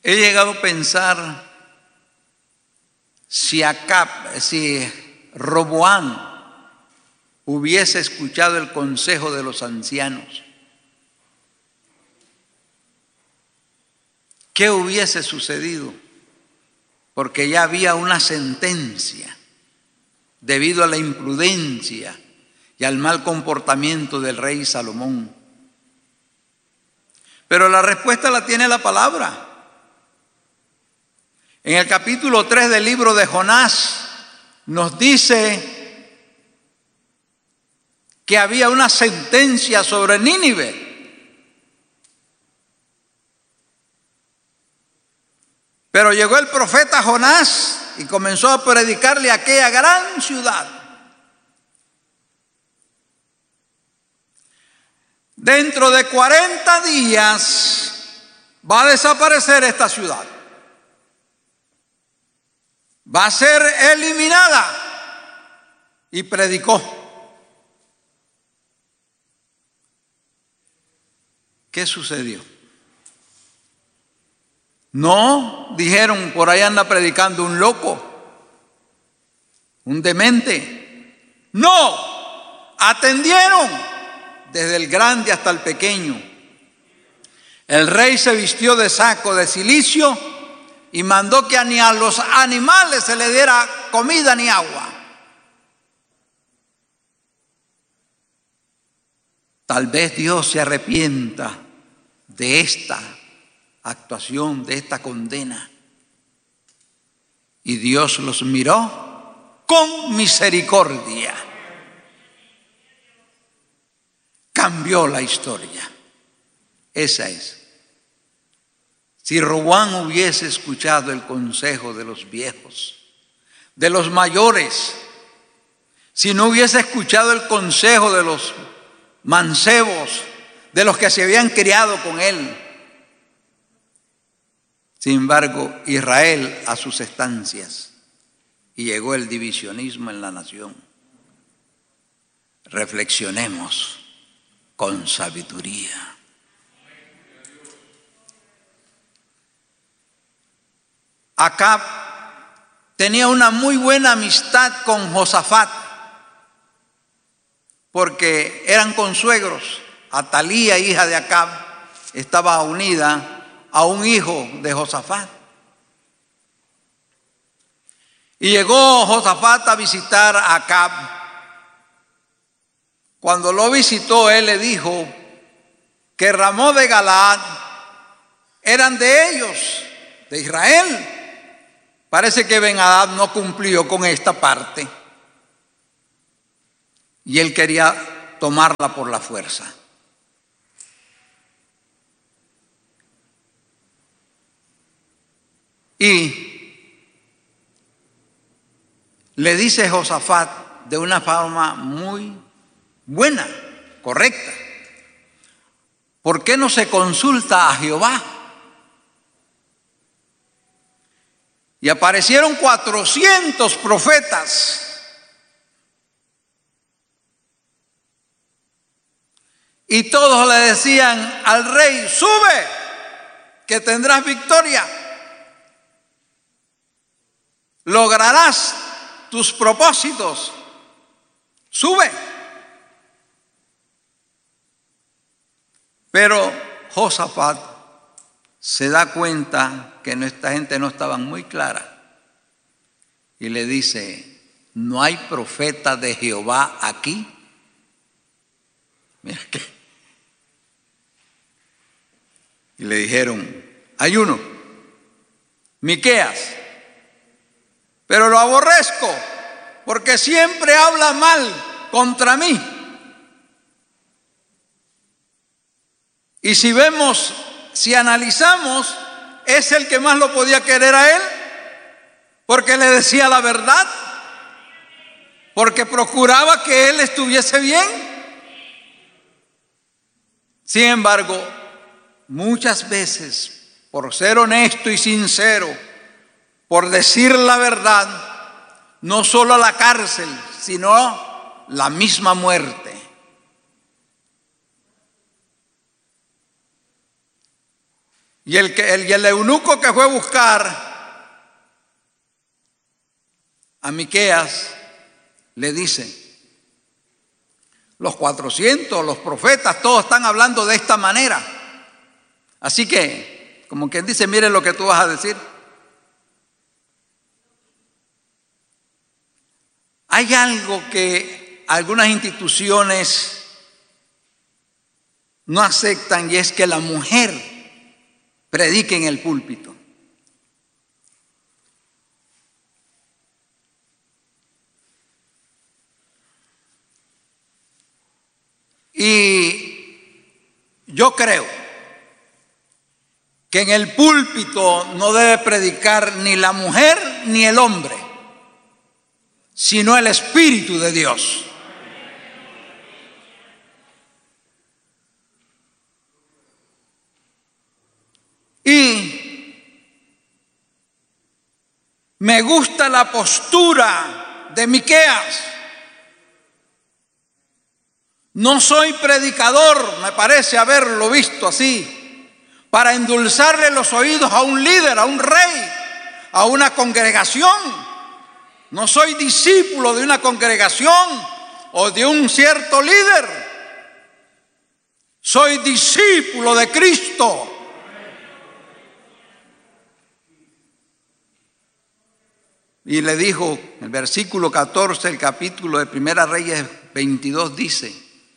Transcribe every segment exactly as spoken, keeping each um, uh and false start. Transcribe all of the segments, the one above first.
He llegado a pensar si Acab, si Roboam hubiese escuchado el consejo de los ancianos, ¿qué hubiese sucedido? Porque ya había una sentencia debido a la imprudencia y al mal comportamiento del rey Salomón. Pero la respuesta la tiene la palabra. En el capítulo tres del libro de Jonás nos dice que había una sentencia sobre Nínive. Pero llegó el profeta Jonás y comenzó a predicarle a aquella gran ciudad. Dentro de cuarenta días va a desaparecer esta ciudad. Va a ser eliminada. Y predicó. ¿Qué sucedió? No, dijeron, por ahí anda predicando un loco, un demente. No, atendieron desde el grande hasta el pequeño. El rey se vistió de saco de cilicio y mandó que ni a los animales se le diera comida ni agua. Tal vez Dios se arrepienta de esta actuación, de esta condena. Y Dios los miró con misericordia. Cambió la historia. Esa es. Si Roboam hubiese escuchado el consejo de los viejos, de los mayores, si no hubiese escuchado el consejo de los mancebos, de los que se habían criado con él. Sin embargo, Israel a sus estancias, y llegó el divisionismo en la nación. Reflexionemos con sabiduría. Acab tenía una muy buena amistad con Josafat, porque eran consuegros. Atalía, hija de Acab, estaba unida a un hijo de Josafat. Y llegó Josafat a visitar a Acab. Cuando lo visitó, él le dijo que Ramón de Galaad eran de ellos, de Israel. Parece que Ben-Hadad no cumplió con esta parte y él quería tomarla por la fuerza. Y le dice Josafat de una forma muy buena, correcta: ¿por qué no se consulta a Jehová? Y aparecieron cuatrocientos profetas. Y todos le decían al rey: sube, que tendrás victoria. Lograrás tus propósitos. Sube. Pero Josafat se da cuenta que esta gente no estaba muy clara y le dice: ¿no hay profeta de Jehová aquí? Mira que. Y le dijeron: hay uno, Miqueas, pero lo aborrezco porque siempre habla mal contra mí. Y si vemos, si analizamos, es el que más lo podía querer a él, porque le decía la verdad, porque procuraba que él estuviese bien. Sin embargo, muchas veces, por ser honesto y sincero, por decir la verdad, no solo la cárcel, sino la misma muerte. Y el, que, el, y el eunuco que fue a buscar a Miqueas le dice: los cuatrocientos, los profetas, todos están hablando de esta manera. Así que, como quien dice, mire lo que tú vas a decir. Hay algo que algunas instituciones no aceptan, y es que la mujer predique en el púlpito. Y yo creo que en el púlpito no debe predicar ni la mujer ni el hombre, sino el Espíritu de Dios. Y me gusta la postura de Miqueas. No soy predicador, me parece haberlo visto así, para endulzarle los oídos a un líder, a un rey, a una congregación. No soy discípulo de una congregación o de un cierto líder. Soy discípulo de Cristo. Y le dijo, el versículo catorce, el capítulo de Primera Reyes veintidós dice: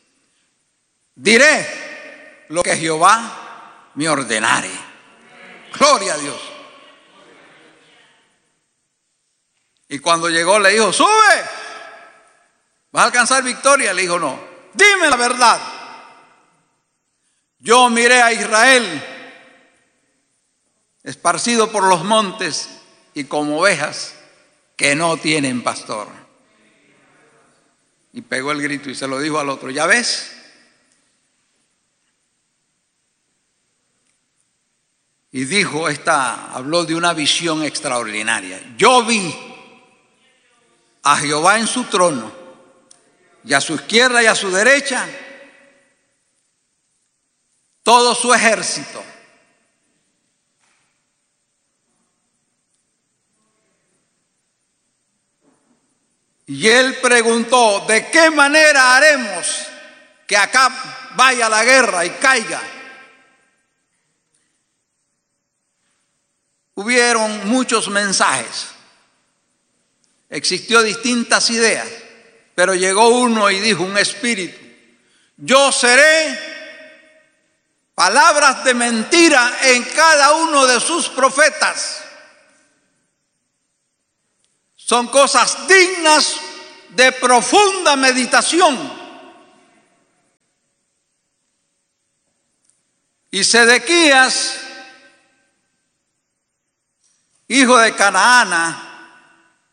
diré lo que Jehová me ordenare. Gloria a Dios. Y cuando llegó le dijo: sube, vas a alcanzar victoria. Le dijo: no, dime la verdad. Yo miré a Israel esparcido por los montes y como ovejas que no tienen pastor. Y pegó el grito y se lo dijo al otro: ¿ya ves? Y dijo, esta, habló de una visión extraordinaria. Yo vi a Jehová en su trono, y a su izquierda y a su derecha todo su ejército. Y él preguntó: ¿de qué manera haremos que acá vaya la guerra y caiga? Hubieron muchos mensajes, existió distintas ideas, pero llegó uno y dijo, un espíritu: yo seré palabras de mentira en cada uno de sus profetas. Son cosas dignas de profunda meditación. Y Sedequías, hijo de Canaana,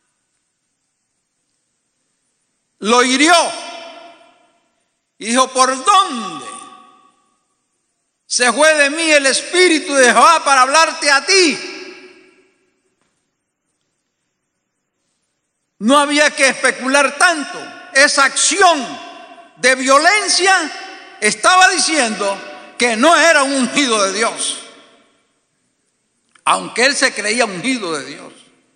lo hirió. Dijo: ¿por dónde se fue de mí el Espíritu de Jehová para hablarte a ti? No había que especular tanto. Esa acción de violencia estaba diciendo que no era un ungido de Dios, aunque él se creía ungido de Dios.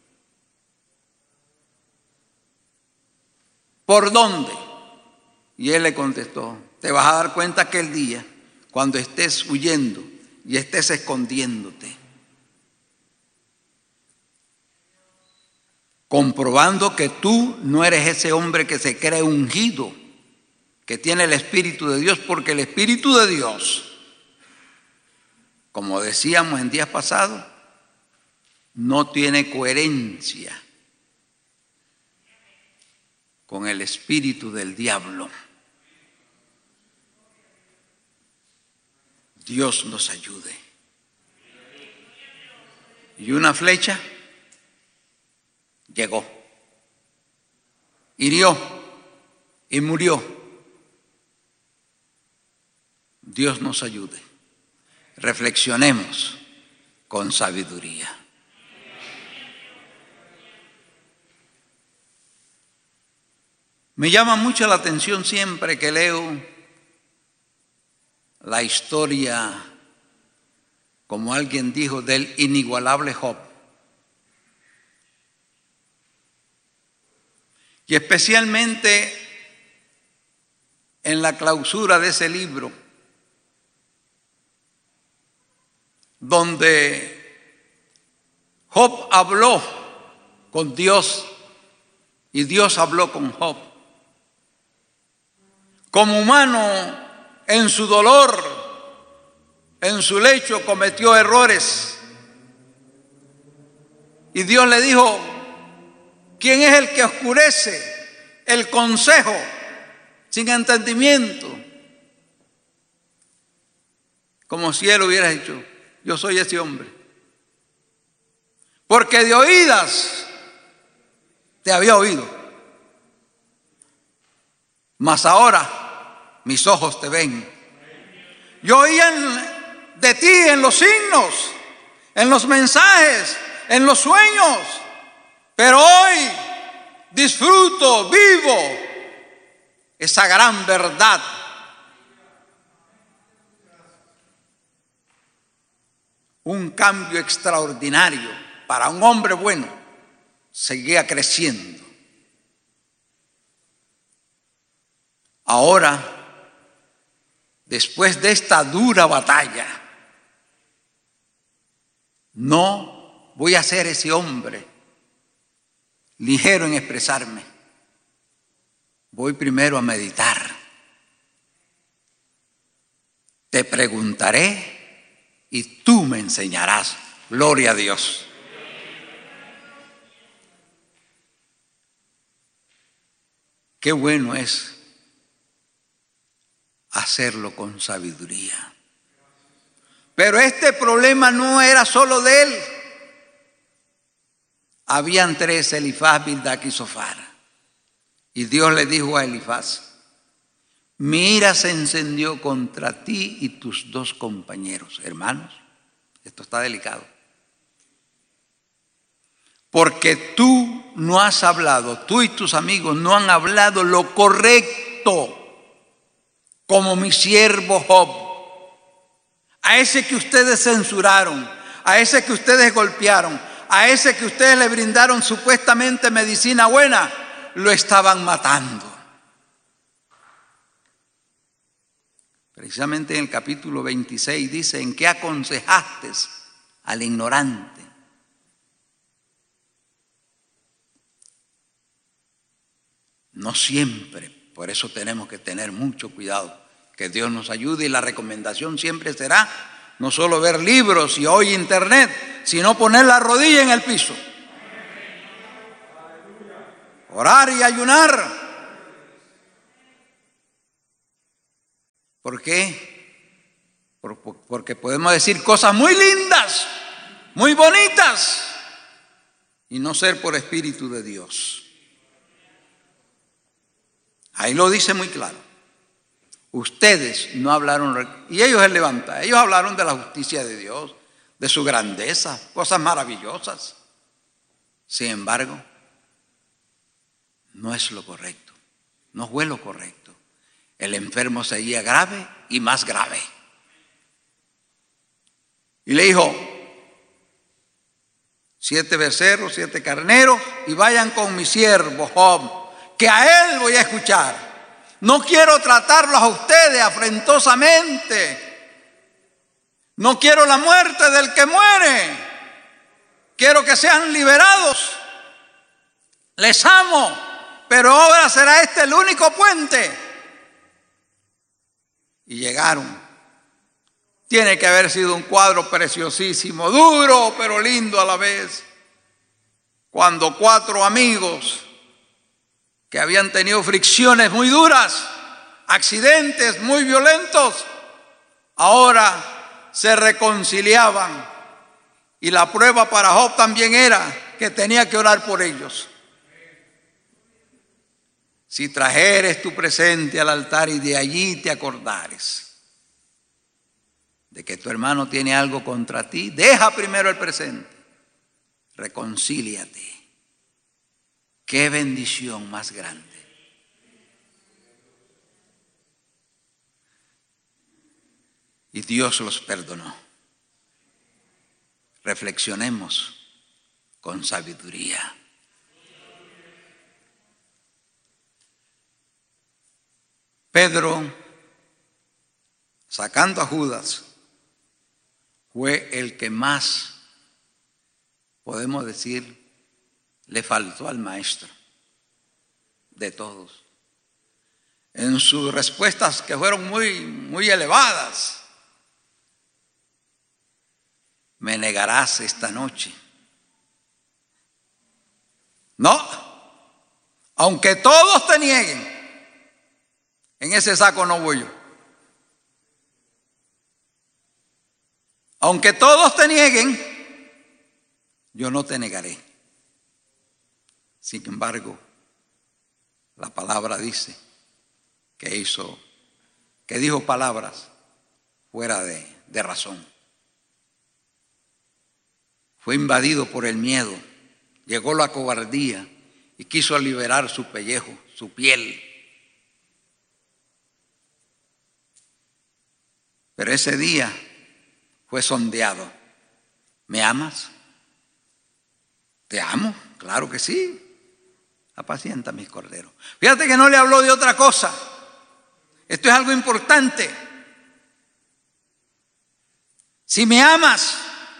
¿Por dónde? Y él le contestó: te vas a dar cuenta aquel día cuando estés huyendo y estés escondiéndote, comprobando que tú no eres ese hombre que se cree ungido, que tiene el Espíritu de Dios, porque el Espíritu de Dios, como decíamos en días pasados, no tiene coherencia con el espíritu del diablo. Dios nos ayude. Y una flecha llegó, hirió y murió. Dios nos ayude. Reflexionemos con sabiduría. Me llama mucho la atención siempre que leo la historia como alguien dijo, del inigualable Job. Y especialmente en la clausura de ese libro, donde Job habló con Dios y Dios habló con Job. Como humano, en su dolor, en su lecho, cometió errores. Y Dios le dijo: ¿quién es el que oscurece el consejo sin entendimiento? Como si él hubiera dicho: yo soy ese hombre. Porque de oídas te había oído, mas ahora mis ojos te ven. Yo oía de ti en los signos, en los mensajes, en los sueños, pero hoy disfruto, vivo esa gran verdad. Un cambio extraordinario para un hombre bueno seguía creciendo. Ahora, después de esta dura batalla, no voy a ser ese hombre ligero en expresarme. Voy primero a meditar. Te preguntaré y tú me enseñarás. Gloria a Dios. Qué bueno es hacerlo con sabiduría. Pero este problema no era solo de él. Habían tres: Elifaz, Bildac y Zofar. Y Dios le dijo a Elifaz: mi ira se encendió contra ti y tus dos compañeros. Hermanos, esto está delicado. Porque tú no has hablado, tú y tus amigos no han hablado lo correcto, como mi siervo Job. A ese que ustedes censuraron, a ese que ustedes golpearon, a ese que ustedes le brindaron supuestamente medicina buena, lo estaban matando. Precisamente en el capítulo veintiséis dice: ¿en qué aconsejaste al ignorante? No siempre, por eso tenemos que tener mucho cuidado. Que Dios nos ayude, y la recomendación siempre será no solo ver libros y hoy internet, sino poner la rodilla en el piso. Orar y ayunar. ¿Por qué? Porque podemos decir cosas muy lindas, muy bonitas, y no ser por Espíritu de Dios. Ahí lo dice muy claro. Ustedes no hablaron, y ellos se levantan, ellos hablaron de la justicia de Dios, de su grandeza, cosas maravillosas. Sin embargo, no es lo correcto, no fue lo correcto. El enfermo seguía grave y más grave. Y le dijo: siete becerros, siete carneros, y vayan con mi siervo Job, que a él voy a escuchar. No quiero tratarlos a ustedes afrentosamente. No quiero la muerte del que muere. Quiero que sean liberados. Les amo, pero ahora será este el único puente. Y llegaron. Tiene que haber sido un cuadro preciosísimo, duro pero lindo a la vez. Cuando cuatro amigos que habían tenido fricciones muy duras, accidentes muy violentos, ahora se reconciliaban. Y la prueba para Job también era que tenía que orar por ellos. Si trajeres tu presente al altar y de allí te acordares de que tu hermano tiene algo contra ti, deja primero el presente, reconcíliate. Qué bendición más grande. Y Dios los perdonó. Reflexionemos con sabiduría. Pedro, sacando a Judas, fue el que más, podemos decir, le faltó al maestro de todos. En sus respuestas, que fueron muy, muy elevadas: me negarás esta noche. No, aunque todos te nieguen, en ese saco no voy yo. Aunque todos te nieguen, yo no te negaré. Sin embargo, la palabra dice que hizo, que dijo palabras fuera de, de razón. Fue invadido por el miedo, llegó la cobardía y quiso liberar su pellejo, su piel. Pero ese día fue sondeado. ¿Me amas? ¿Te amo? Claro que sí. Apacienta mis corderos. Fíjate que no le habló de otra cosa. Esto es algo importante. Si me amas,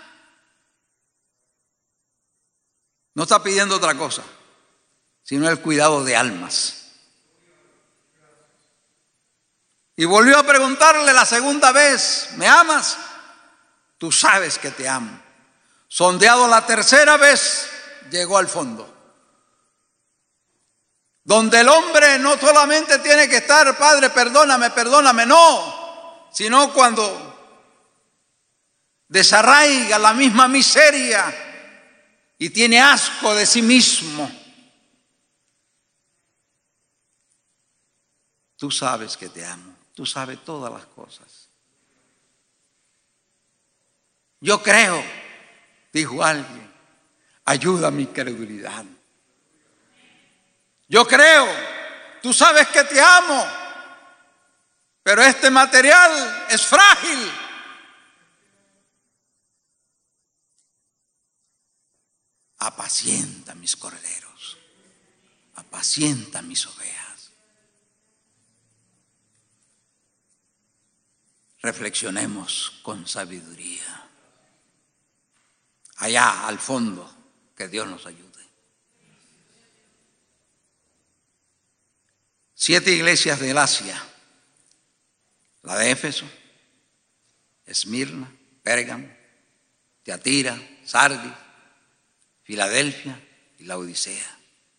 no está pidiendo otra cosa, sino el cuidado de almas. Y volvió a preguntarle la segunda vez: ¿me amas? Tú sabes que te amo. Sondeado la tercera vez, llegó al fondo, donde el hombre no solamente tiene que estar: Padre, perdóname, perdóname, no, sino cuando desarraiga la misma miseria y tiene asco de sí mismo. Tú sabes que te amo, tú sabes todas las cosas. Yo creo, dijo alguien, ayuda a mi credulidad. Yo creo, tú sabes que te amo, pero este material es frágil. Apacienta mis corderos, apacienta mis ovejas. Reflexionemos con sabiduría. Allá al fondo, que Dios nos ayude. Siete iglesias del Asia: la de Éfeso, Esmirna, Pérgamo, Tiatira, Sardis, Filadelfia y la Odisea.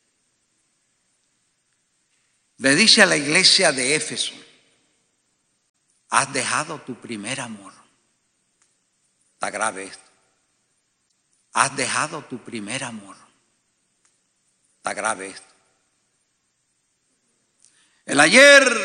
Le dice a la iglesia de Éfeso: has dejado tu primer amor. Está grave esto. Has dejado tu primer amor. Está grave esto. El ayer